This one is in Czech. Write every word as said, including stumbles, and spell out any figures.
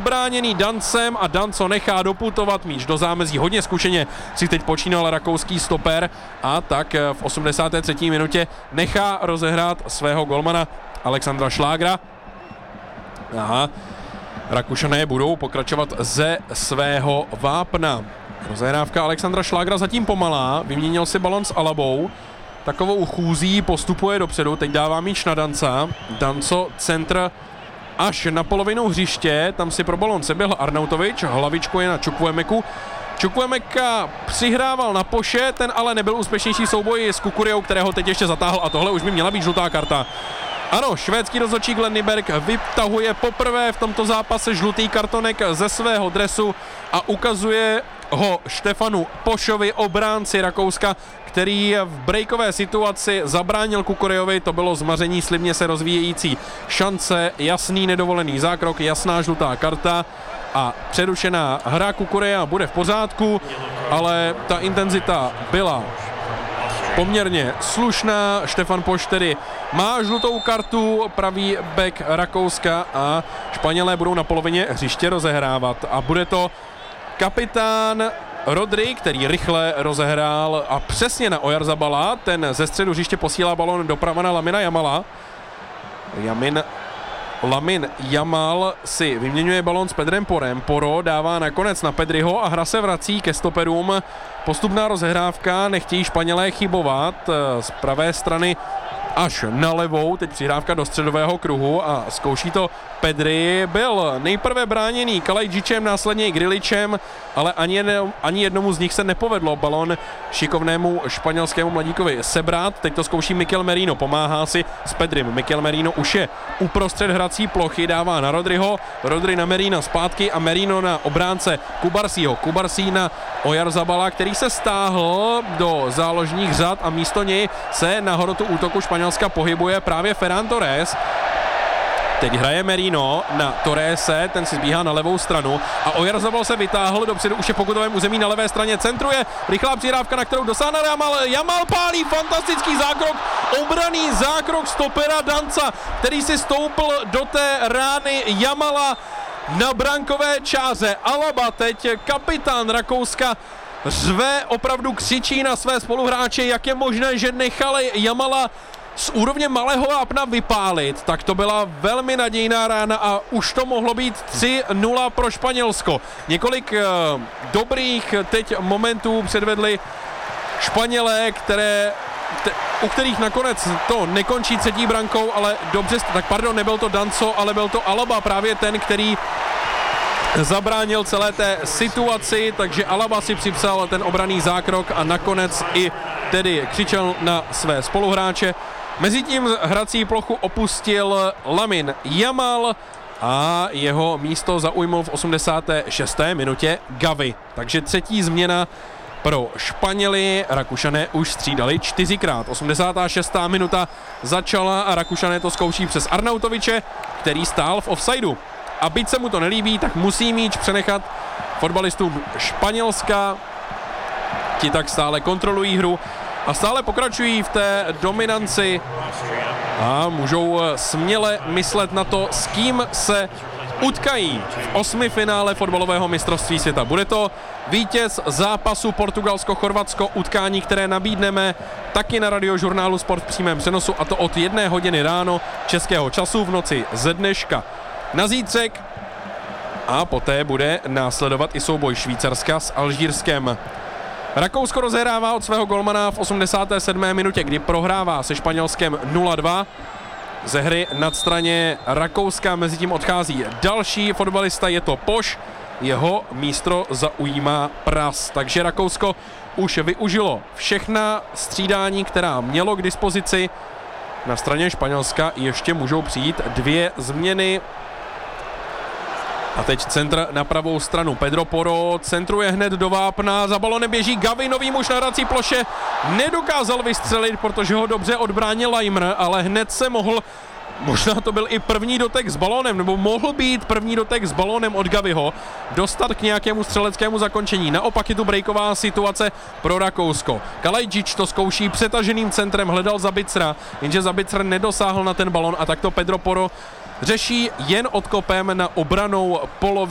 odbráněný Dancem a Danco nechá doputovat míč do zámezí. Hodně zkušeně si teď počínal rakouský stoper a tak v osmdesáté třetí minutě nechá rozehrát svého golmana Alexandra Šlágra. Aha, Rakušané budou pokračovat ze svého vápna. Rozehrávka Alexandra Šlágra zatím pomalá, vyměnil si balon s Alabou. Takovou chůzí postupuje dopředu, teď dává míč na Danca. Danco, centr až na polovinu hřiště, tam si pro balon seběhl Arnautovič, hlavičko je na Čukvuemeku. Čukvuemeka přihrával na Poše, ten ale nebyl úspěšnější souboj s Kukuriou, kterého teď ještě zatáhl a tohle už by měla být žlutá karta. Ano, švédský rozhodčí Glenn Nyberg vytahuje poprvé v tomto zápase žlutý kartonek ze svého dresu a ukazuje ho Štefanu Pošovi, obránci Rakouska, který v breakové situaci zabránil Kukuriovi. To bylo zmaření slibně se rozvíjející šance, jasný nedovolený zákrok, jasná žlutá karta a přerušená hra. Kukuria bude v pořádku, ale ta intenzita byla poměrně slušná. Štefan Poš tedy má žlutou kartu, pravý back Rakouska a Španělé budou na polovině hřiště rozehrávat a bude to kapitán Rodri, který rychle rozehrál a přesně na Oyarzabala, ten ze středu hřiště posílá balon doprava na Lamina Jamala. Jamin Lamin Jamal si vyměňuje balon s Pedrem Porem. Poro dává nakonec na Pedriho a hra se vrací ke stoperům. Postupná rozehrávka, nechtějí Španělé chybovat. Z pravé strany až na levou, teď přihrávka do středového kruhu a zkouší to Pedri. Byl nejprve bráněný Kalajdzičem, následně i Griličem, ale ani, jedno, ani jednomu z nich se nepovedlo balon šikovnému španělskému mladíkovi sebrat. Teď to zkouší Mikel Merino, pomáhá si s Pedrim. Mikel Merino už je uprostřed hrací plochy, dává na Rodriho, Rodri na Merina zpátky a Merino na obránce Kubarsího. Kubarsí na Oyarzabala, který se stáhl do záložních řad a místo něj se na hrotu útoku Španělska pohybuje právě Ferran Torres. Teď hraje Merino na Torrese, ten si zbíhá na levou stranu a Oyarzabal se vytáhl dopředu, už je v pokutovém území na levé straně, centruje, rychlá přihrávka, na kterou dosáhne Jamal, Jamal pálí, fantastický zákrok, obraný zákrok stopera Danca, který si stoupl do té rány Jamala na brankové čáře. Alaba teď, kapitán Rakouska, řve, opravdu křičí na své spoluhráče, jak je možné, že nechali Jamala z úrovně malého vápna vypálit. Tak to byla velmi nadějná rána a už to mohlo být tři nula pro Španělsko. Několik eh, dobrých teď momentů předvedli Španělé, které, te, u kterých nakonec to nekončí třetí brankou, ale dobře, tak pardon, nebyl to Danco, ale byl to Alaba, právě ten, který zabránil celé té situaci, takže Alaba si připsal ten obranný zákrok a nakonec i tedy křičel na své spoluhráče. Mezitím hrací plochu opustil Lamin Jamal a jeho místo zaujmul v osmdesáté šesté minutě Gavi. Takže třetí změna pro Španěly. Rakušané už střídali čtyřikrát. osmdesátá šestá minuta začala a Rakušané to zkouší přes Arnautoviče, který stál v offsideu. A byť se mu to nelíbí, tak musí míč přenechat fotbalistům Španělska. Ti tak stále kontrolují hru a stále pokračují v té dominanci a můžou směle myslet na to, s kým se utkají v osmifinále fotbalového mistrovství světa. Bude to vítěz zápasu Portugalsko-Chorvatsko, utkání, které nabídneme taky na radiožurnálu Sport v přímém přenosu, a to od jedné hodiny ráno českého času v noci ze dneška na zítřek. A poté bude následovat i souboj Švýcarska s Alžírskem. Rakousko rozehrává od svého golmana v osmdesáté sedmé minutě, kdy prohrává se Španělskem nula dva. Ze hry nad straně Rakouska mezitím odchází další fotbalista, je to Poš. Jeho místo zaujímá Pras. Takže Rakousko už využilo všechna střídání, která mělo k dispozici. Na straně Španělska ještě můžou přijít dvě změny. A teď centr na pravou stranu. Pedro Poro centruje hned do vápna, za balonem běží Gavi, nový muž na hrací ploše. Nedokázal vystřelit, protože ho dobře odbránil Laimer, ale hned se mohl, možná to byl i první dotek s balónem, nebo mohl být první dotek s balónem od Gaviho, dostat k nějakému střeleckému zakončení. Naopak je tu breaková situace pro Rakousko. Kalajdzič to zkouší přetaženým centrem, hledal Zabicra, jenže Zabicr nedosáhl na ten balón a takto Pedro Poro řeší jen odkopem na obranou polovinu.